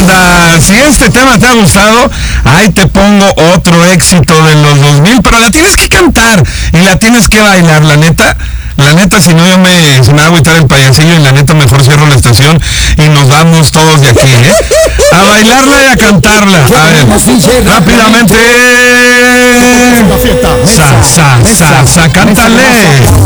banda? Si este tema te ha gustado, ahí te pongo otro éxito de los 2000, pero la tienes que cantar y la tienes que bailar, la neta, si no se me va a agüitar el payasillo y la neta mejor cierro la estación y nos vamos todos de aquí, a bailarla y a cantarla. A ver, rápidamente. Cántale.